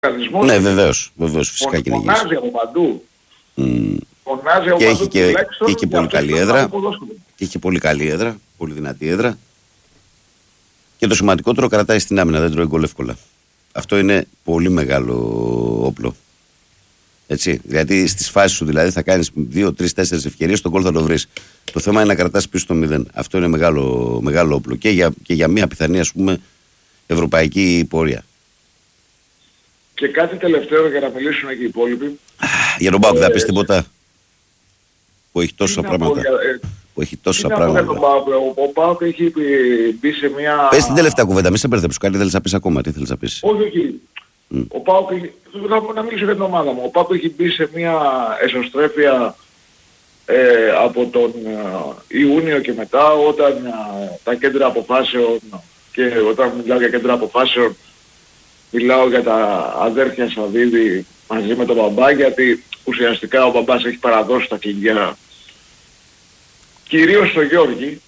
οργανισμός. Ναι, βεβαίως, φυσικά και είναι υγιής. Φωνάζει από παντού. Και έχει και πολύ καλή έδρα. Και έχει πολύ καλή έδρα, πολύ δυνατή έδρα. Και το σημαντικότερο, κρατάει στην άμυνα, δεν τρώει γκολ εύκολα. Αυτό είναι πολύ μεγάλο όπλο. Έτσι. Γιατί στις φάσεις σου δηλαδή θα κάνεις 2, 3, 4 ευκαιρίες, τον γκολ θα το βρεις. Το θέμα είναι να κρατάς πίσω το 0. Αυτό είναι μεγάλο όπλο. Και για μια πιθανή, ας πούμε, ευρωπαϊκή πορεία. Και κάτι τελευταίο για να μιλήσουν και οι υπόλοιποι. Για τον ΠΑΟΚ δεν θα πεις τίποτα? Που έχει τόσα πράγματα. Ο ΠΑΟΚ έχει μπει σε μια... Πες την τελευταία κουβέντα, μη σε μπερδέψω. Κάτι θέλεις να πεις ακόμα, τι θέλεις να πεις? Όχι. Ο ΠΑΟΚ, να μιλήσω για την ομάδα μου. Ο ΠΑΟΚ έχει μπει σε μια εσωστρέφεια από τον Ιούνιο και μετά, όταν τα κέντρα αποφάσεων, και όταν μιλάω για κέντρα αποφάσεων μιλάω για τα αδέρφια Σαββίδη μαζί με τον μπαμπά, γιατί ουσιαστικά ο μπαμπάς έχει παραδώσει τα κλειδιά κυρίως στο Γιώργη.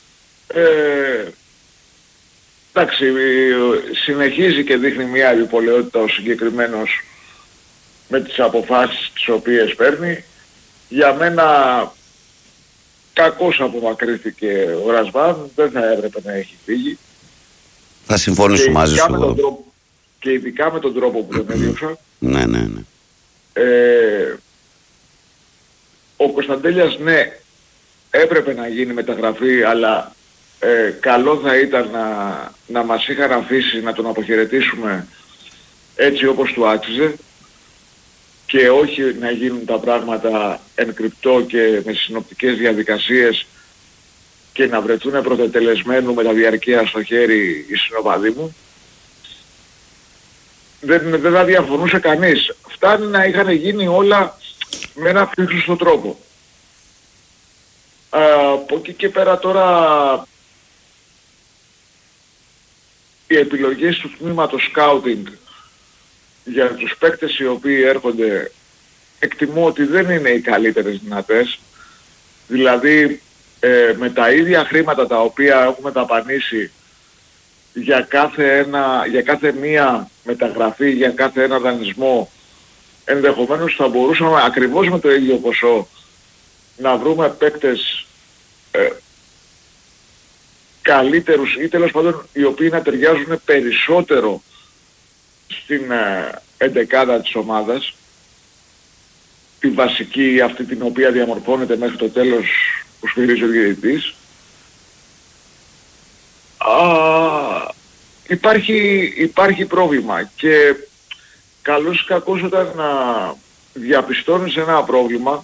Εντάξει, συνεχίζει και δείχνει μια επιπολαιότητα ο συγκεκριμένος με τις αποφάσεις τις οποίες παίρνει. Για μένα κακώς απομακρύθηκε ο Ρασβάν, δεν θα έπρεπε να έχει φύγει. Θα συμφωνήσω μαζί σου. Και ειδικά με τον τρόπο που τον έδιωξα. Ναι. Ο Κωνσταντέλιας, ναι, έπρεπε να γίνει μεταγραφή, αλλά καλό θα ήταν να μας είχαν αφήσει να τον αποχαιρετήσουμε έτσι όπως του άξιζε και όχι να γίνουν τα πράγματα εν κρυπτό και με συνοπτικές διαδικασίες και να βρεθούν πρωτοτελεσμένου με τα διαρκεία στο χέρι οι συνοπαδοί μου. Δεν θα διαφωνούσε κανείς. Φτάνει να είχαν γίνει όλα με ένα πιο σωστό τρόπο. Από εκεί και πέρα τώρα οι επιλογές του τμήματος σκάουτινγκ για τους παίκτες οι οποίοι έρχονται, εκτιμώ ότι δεν είναι οι καλύτερες δυνατές. Δηλαδή με τα ίδια χρήματα τα οποία έχουμε δαπανίσει για κάθε μία μεταγραφή, για κάθε ένα δανεισμό, ενδεχομένως θα μπορούσαμε ακριβώς με το ίδιο ποσό να βρούμε παίκτες καλύτερους ή τέλος πάντων οι οποίοι να ταιριάζουν περισσότερο στην εντεκάδα της ομάδας, τη βασική αυτή την οποία διαμορφώνεται μέχρι το τέλος που σφυρίζει ο διαιτητής. Υπάρχει πρόβλημα και καλώς ή κακώς όταν διαπιστώνεις ένα πρόβλημα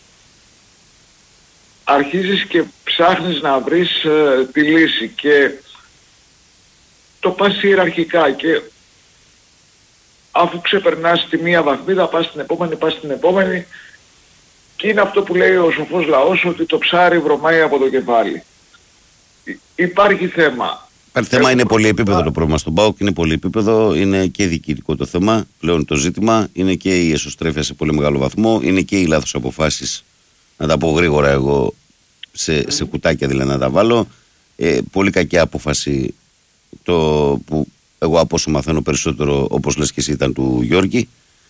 αρχίζεις και ψάχνεις να βρεις τη λύση και το πας ιεραρχικά και αφού ξεπερνάς τη μία βαθμίδα πας στην επόμενη και είναι αυτό που λέει ο σοφός λαός, ότι το ψάρι βρωμάει από το κεφάλι. Υπάρχει θέμα. Είναι πολυεπίπεδο το πρόβλημα στον ΠΑΟΚ, είναι πολυεπίπεδο, είναι και διοικητικό το θέμα, πλέον το ζήτημα, είναι και η εσωστρέφεια σε πολύ μεγάλο βαθμό, είναι και οι λάθος αποφάσεις, να τα πω γρήγορα εγώ, σε κουτάκια δηλαδή να τα βάλω. Πολύ κακή απόφαση που εγώ από όσο μαθαίνω περισσότερο, όπως λες και εσύ, ήταν του Γιώργη,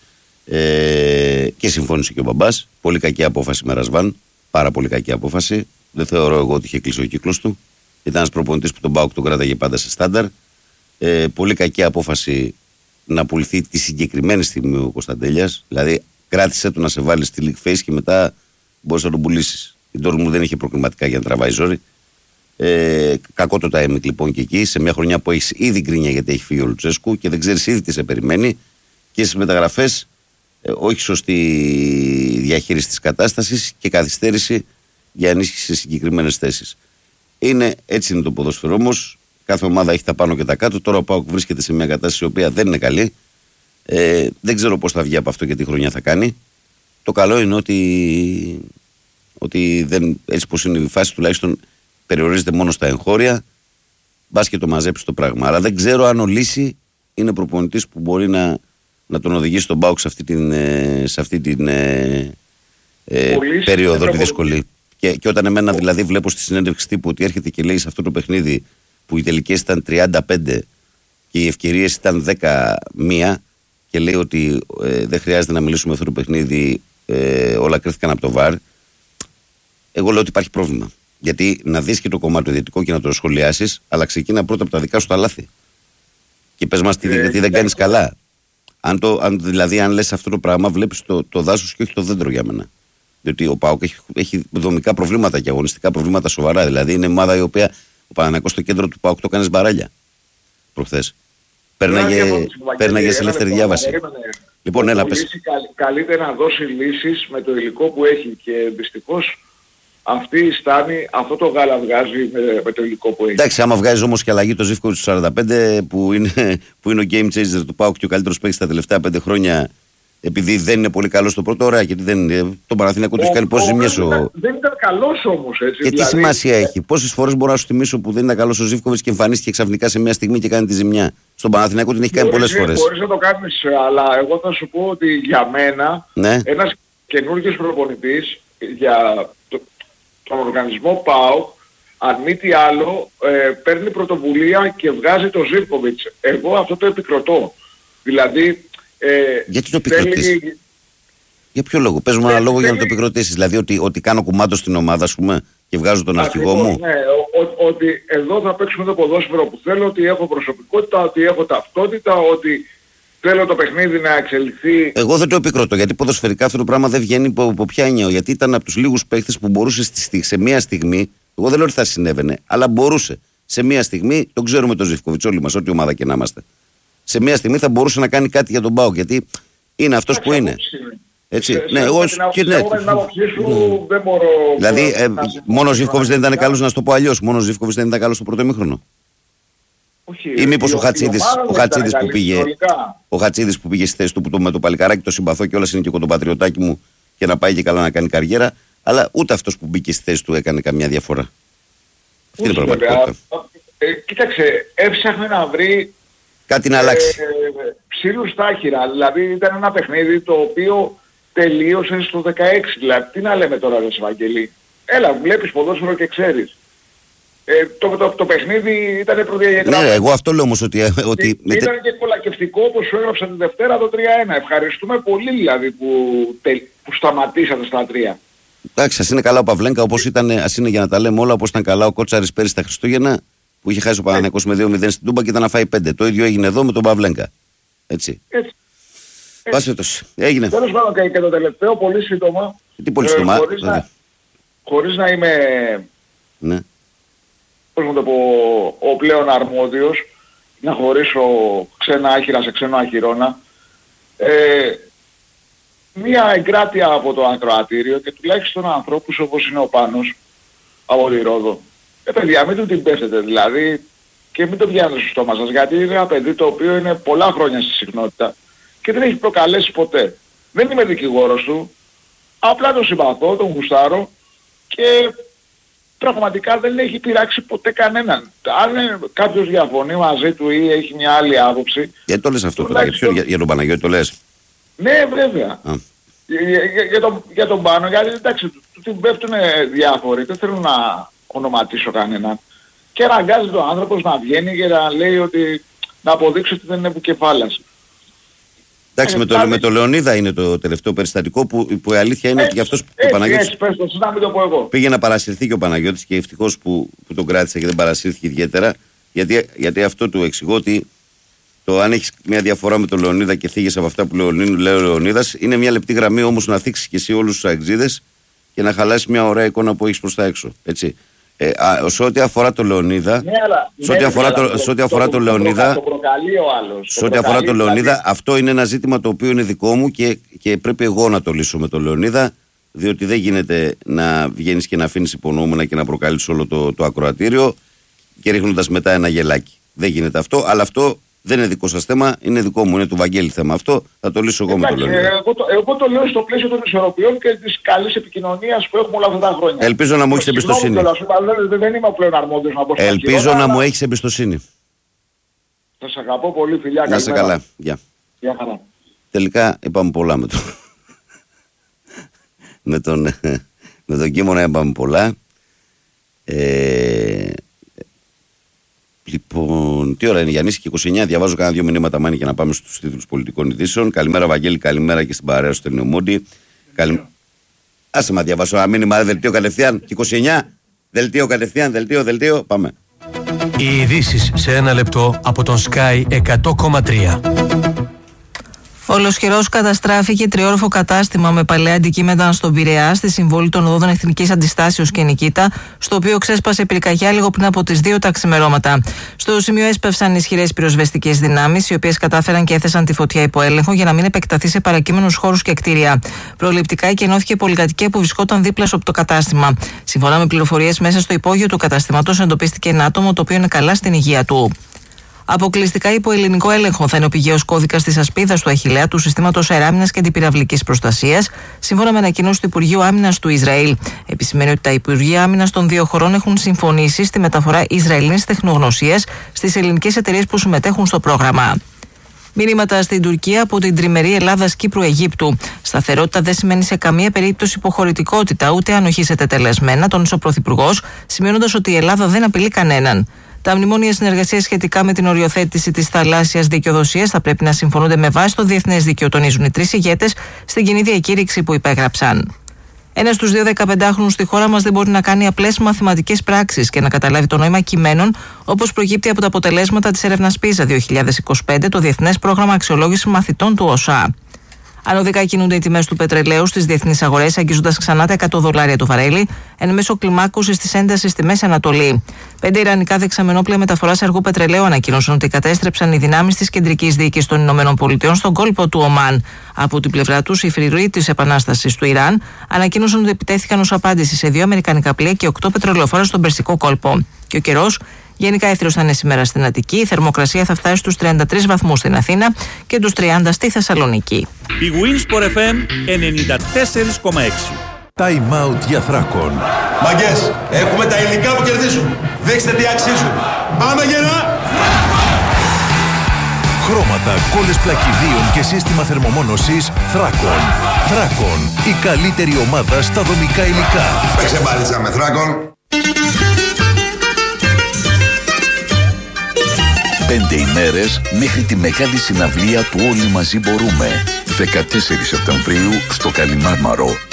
και συμφώνησε και ο μπαμπάς. Πολύ κακή απόφαση με Ρασβάν, πάρα πολύ κακή απόφαση. Δεν θεωρώ εγώ ότι είχε κλείσει ο κύκλος του. Ήταν ένας προπονητής που τον ΠΑΟΚ τον κράταγε πάντα σε στάνταρ. Πολύ κακή απόφαση να πουληθεί τη συγκεκριμένη στιγμή ο Κωνσταντέλιας. Δηλαδή κράτησε το να σε βάλει στη League Face και μετά μπορείς να τον πουλήσεις. Η Ντόρτμουντ δεν είχε προκριματικά για να τραβάει ζόρι. Κακό το timing λοιπόν και εκεί, σε μια χρονιά που έχεις ήδη γκρίνια γιατί έχει φύγει ο Λουτσέσκου και δεν ξέρεις ήδη τι σε περιμένει, και στις μεταγραφές όχι σωστή διαχείριση της κατάστασης και καθυστέρηση για ενίσχυση σε συγκεκριμένες θέσεις. Έτσι είναι το ποδόσφαιρο όμως. Κάθε ομάδα έχει τα πάνω και τα κάτω. Τώρα ο ΠΑΟΚ βρίσκεται σε μια κατάσταση η οποία δεν είναι καλή. Δεν ξέρω πώς θα βγει από αυτό και τι χρονιά θα κάνει. Το καλό είναι ότι δεν, έτσι πως είναι η φάση, τουλάχιστον περιορίζεται μόνο στα εγχώρια. Μπας και το μαζέψει το πράγμα. Αλλά δεν ξέρω αν ο Λύση είναι προπονητής που μπορεί να τον οδηγήσει τον ΠΑΟΚ σε αυτή την περίοδο τη δύσκολη. Και όταν εμένα δηλαδή βλέπω στη συνέντευξη τύπου ότι έρχεται και λέει σε αυτό το παιχνίδι που οι τελικές ήταν 35 και οι ευκαιρίες ήταν 11 και και λέει ότι δεν χρειάζεται να μιλήσουμε αυτό το παιχνίδι, όλα κρίθηκαν από το ΒΑΡ, εγώ λέω ότι υπάρχει πρόβλημα. Γιατί να δεις και το κομμάτι το ιδιωτικό και να το σχολιάσεις, αλλά ξεκίνα πρώτα από τα δικά σου τα λάθη. Και πες μας γιατί δεν κάνεις καλά. Δηλαδή, αν λες αυτό το πράγμα, βλέπεις το δάσος και όχι το δέντρο για μένα. Διότι ο ΠΑΟΚ έχει δομικά προβλήματα και αγωνιστικά προβλήματα σοβαρά. Δηλαδή, είναι ομάδα η οποία ο Παναθηναϊκός στο κέντρο του ΠΑΟΚ το έκανε μπαράλια προχθές. Πέρναγε σε ελεύθερη διάβαση. Λοιπόν, έλα πες. Καλύτερα να δώσει λύσεις με το υλικό που έχει και δυστυχώς αυτή η Στάνη αυτό το γάλα βγάζει με το υλικό που έχει. Εντάξει, άμα βγάζει όμως και αλλαγή το Ζίβκοβιτς του 45 που είναι ο game changer του ΠΑΟΚ και ο καλύτερος παίκτης τα τελευταία 5 χρόνια, επειδή δεν είναι πολύ καλό στο πρώτο, ωραία, γιατί τον Παναθηναϊκό του έχει κάνει πόσες ζημιές. Δεν ήταν καλός όμως, έτσι. Και τι σημασία έχει. Πόσες φορές μπορώ να σου θυμίσω που δεν ήταν καλός ο Ζίβκοβιτς και εμφανίστηκε ξαφνικά σε μια στιγμή και κάνει τη ζημιά. Στον Παναθηναϊκό την έχει κάνει πολλές φορές. Μπορείς να το κάνεις, αλλά εγώ θα σου πω ότι για μένα ένας καινούργιος προπονητής για τον οργανισμό ΠΑΟΚ, αν μη τι άλλο, παίρνει πρωτοβουλία και βγάζει το Ζίβκοβιτς. Εγώ αυτό το επικροτώ. Δηλαδή, γιατί το επικροτείς? Για ποιο λόγο? Πες μου ένα λόγο για να το επικροτήσεις. Δηλαδή ότι κάνω κουμάντο στην ομάδα, ας πούμε, και βγάζω τον αρχηγό μου. Ναι, ότι εδώ θα παίξουμε το ποδόσφαιρο που θέλω, ότι έχω προσωπικότητα, ότι έχω ταυτότητα, ότι θέλω το παιχνίδι να εξελιχθεί. Εγώ δεν το επικροτώ, γιατί ποδοσφαιρικά αυτό το πράγμα δεν βγαίνει από ποια έννοια. Γιατί ήταν από τους λίγους παίχτες που μπορούσε σε μία στιγμή, εγώ δεν λέω ότι θα συνέβαινε, αλλά μπορούσε. Σε μία στιγμή, τον ξέρουμε τον Ζίβκοβιτς όλοι μας, ό,τι ομάδα και να είμαστε. Σε μία στιγμή θα μπορούσε να κάνει κάτι για τον ΠΑΟΚ, γιατί είναι αυτός που είναι. Έτσι. Ναι, εγώ και ναι. Δεν μπορώ. Δηλαδή, μόνο ο Ζίβκοβιτς δεν ήταν καλός, να στο πω αλλιώς. Μόνο ο Ζίβκοβιτς δεν ήταν καλός στο πρώτο ημίχρονο. Ή μήπως ο Χατσίδης που πήγε στη θέση του που με το παλικάράκι το συμπαθώ και όλα είναι και κοντοπατριωτάκι μου και να πάει και καλά να κάνει καριέρα, αλλά ούτε αυτός που μπήκε στη θέση του έκανε καμιά διαφορά. Αυτή είναι η πραγματικότητα. Κοίταξε, έψαχνε να βρει κάτι να αλλάξει. Ψήλους στα άχυρα. Δηλαδή ήταν ένα παιχνίδι το οποίο τελείωσε στο 16. Δηλαδή τι να λέμε τώρα, ρε Βαγγελή. Έλα, βλέπεις ποδόσφαιρο και ξέρεις. Το παιχνίδι ήταν προδιαγεγραμμένο. Ναι, εγώ αυτό λέω όμως ότι ήταν και κολακευτικό όπως σου έγραψα τη Δευτέρα το 3-1. Ευχαριστούμε πολύ δηλαδή που σταματήσατε στα 3. Εντάξει, ας είναι καλά ο Παυλένκα, όπως ήταν, ας είναι για να τα λέμε όλα, όπως ήταν καλά ο Κότσαρης πέρυσι τα Χριστούγεννα, που είχε χάσει ο Παναθηναϊκός με 2-0 στην Τούμπα και ήταν να φάει 5. Το ίδιο έγινε εδώ με τον Παυλένκα. Έτσι. Πάσχετος. Έγινε. Τέλος πάντων και το τελευταίο, πολύ σύντομα. Τι πολύ σύντομα. Χωρίς να είμαι, ναι, πώς μου το πω, ο πλέον αρμόδιος, να χωρίσω ξένα άχυρα σε ξένο αχυρώνα. Μία εγκράτεια από το ακροατήριο και τουλάχιστον ανθρώπους όπως είναι ο Πάνος από τη Ρόδο. Παιδιά, μην του την πέφτετε δηλαδή και μην το πιάνετε στο στόμα σας, γιατί είναι ένα παιδί το οποίο είναι πολλά χρόνια στη συχνότητα και δεν έχει προκαλέσει ποτέ. Δεν είμαι δικηγόρος του, απλά τον συμπαθώ, τον γουστάρω και πραγματικά δεν έχει πειράξει ποτέ κανέναν. Αν κάποιος διαφωνεί μαζί του ή έχει μια άλλη άποψη... Γιατί το λες αυτό τώρα, για τον Παναγιώτη το λες? Ναι, βέβαια. Για τον Πάνο, γιατί εντάξει, του την πέφτουν διάφοροι, δεν θέλω να ονοματίσω κανέναν. Και αναγκάζεται ο άνθρωπος να βγαίνει και να λέει ότι να αποδείξει ότι δεν είναι επικεφάλας. Εντάξει, με το Λεωνίδα είναι το τελευταίο περιστατικό που η αλήθεια είναι ότι αυτός ο Παναγιώτης πήγε να παρασυρθεί και ο Παναγιώτης και ευτυχώς που τον κράτησε και δεν παρασύρθηκε ιδιαίτερα, γιατί αυτό του εξηγώ ότι το αν έχεις μια διαφορά με τον Λεωνίδα και θίγεσαι από αυτά που λέει ο Λεωνίδας, είναι μια λεπτή γραμμή όμως να θίξεις και εσύ όλους τους αεξίδες και να χαλάσεις μια ωραία εικόνα που έχεις προς τα έξω. Έτσι. Σε ό,τι αφορά το Λεωνίδα, αυτό είναι ένα ζήτημα το οποίο είναι δικό μου και πρέπει εγώ να το λύσω με τον Λεωνίδα, διότι δεν γίνεται να βγαίνεις και να αφήνεις υπονοούμενα και να προκαλείς όλο το ακροατήριο και ρίχνοντας μετά ένα γελάκι. Δεν γίνεται αυτό, αλλά αυτό δεν είναι δικό σας θέμα, είναι δικό μου, είναι του Βαγγέλη θέμα αυτό, θα το λύσω εγώ με τον Λεωνίδα. Εγώ το λέω στο πλαίσιο των ισορροπιών και της καλής επικοινωνίας που έχουμε όλα αυτά τα χρόνια. Ελπίζω να μου έχεις εμπιστοσύνη. Δεν είμαι πλέον αρμόδιος να πω. Ελπίζω να μου έχεις εμπιστοσύνη. Θα σε αγαπώ πολύ, φιλιά. Να σε καλά. Γεια. Γεια χαρά. Τελικά είπαμε πολλά με τον Κίμωνα είπαμε πολλά. Λοιπόν, τι ώρα είναι, Γιάννη, και 29. Διαβάζω κάνα 2 μηνύματα μάνι για να πάμε στους τίτλους πολιτικών ειδήσεων. Καλημέρα, Βαγγέλη, καλημέρα και στην παρέα στο Τελειομόντι. Άσε μα διαβάσω ένα μήνυμα, δελτίο κατευθείαν. Και 29. Δελτίο κατευθείαν, δελτίο. Πάμε. Οι ειδήσεις σε 1 λεπτό από τον Sky 100,3. Ολοσχερός καταστράφηκε τριόροφο κατάστημα με παλαιά αντικείμενα στον Πειραιά, στη συμβόλη των οδών Εθνικής Αντιστάσεως και Νικήτα, στο οποίο ξέσπασε πυρκαγιά λίγο πριν από τις 2 τα ξημερώματα. Στο σημείο έσπευσαν ισχυρές πυροσβεστικές δυνάμεις, οι οποίες κατάφεραν και έθεσαν τη φωτιά υπό έλεγχο για να μην επεκταθεί σε παρακείμενους χώρους και κτίρια. Προληπτικά εκενώθηκε πολυκατοικία που βρισκόταν δίπλα στο κατάστημα. Σύμφωνα με πληροφορίες, μέσα στο υπόγειο του καταστήματος εντοπίστηκε ένα άτομο το οποίο είναι καλά στην υγεία του. Αποκλειστικά υπό ελληνικό έλεγχο θα είναι ο πηγαίος κώδικας της ασπίδας του Αχιλλέα του συστήματος αεράμινας και αντιπυραυλικής προστασίας, σύμφωνα με ανακοίνωση του Υπουργείου Άμυνας του Ισραήλ. Επισημαίνει ότι τα Υπουργεία Άμυνας των 2 χωρών έχουν συμφωνήσει στη μεταφορά Ισραηλινής τεχνογνωσίας στις ελληνικές εταιρείες που συμμετέχουν στο πρόγραμμα. Μηνύματα στην Τουρκία από την τριμερή Ελλάδας-Κύπρου-Αιγύπτου. Σταθερότητα δεν σημαίνει σε καμία περίπτωση υποχωρητικότητα, ούτε ανοχή σε τετελεσμένα, τόνισε ο Πρωθυπουργός, σημειώνοντας ότι η Ελλάδα δεν απειλεί κανέναν. Τα μνημόνια συνεργασίας σχετικά με την οριοθέτηση της θαλάσσιας δικαιοδοσίας θα πρέπει να συμφωνούνται με βάση το διεθνές δίκαιο, τονίζουν οι 3 ηγέτες στην κοινή διακήρυξη που υπέγραψαν. Ένας στους 2 15χρονους στη χώρα μας δεν μπορεί να κάνει απλές μαθηματικές πράξεις και να καταλάβει το νόημα κειμένων, όπως προκύπτει από τα αποτελέσματα της έρευνας PISA 2025, το Διεθνές Πρόγραμμα Αξιολόγησης Μαθητών του ΟΣΑ. Ανωδικά κινούνται οι τιμές του πετρελαίου στις διεθνείς αγορές, αγγίζοντας ξανά τα $100 το βαρέλι, εν μέσω κλιμάκωσης της έντασης στη Μέση Ανατολή. 5 ιρανικά δεξαμενόπλια μεταφοράς αργού πετρελαίου ανακοίνωσαν ότι κατέστρεψαν οι δυνάμεις της κεντρικής διοίκησης των ΗΠΑ στον κόλπο του Ομάν. Από την πλευρά τους, οι φρουροί της Επανάστασης του Ιράν ανακοίνωσαν ότι επιτέθηκαν ως απάντηση σε 2 αμερικανικά πλοία και 8 πετρελαιοφόρα στον Περσικό κόλπο. Και ο καιρός. Γενικά έθριος θα είναι σήμερα στην Αττική, η θερμοκρασία θα φτάσει στους 33 βαθμούς στην Αθήνα και τους 30 στη Θεσσαλονίκη. Η Winsport FM 94,6. Time out για Θράκον. Μαγκές, έχουμε τα υλικά που κερδίζουν. Δείξτε τι αξίζουν. Πάμε γερά! Χρώματα, κόλλες πλακιδίων και σύστημα θερμομόνωσης Θράκον. Θράκον, η καλύτερη ομάδα στα δομικά υλικά. Παίξε μπάλιτσα με Θράκον. 5 ημέρες μέχρι τη μεγάλη συναυλία του Όλοι Μαζί Μπορούμε. 14 Σεπτεμβρίου στο Καλιμάρμαρο.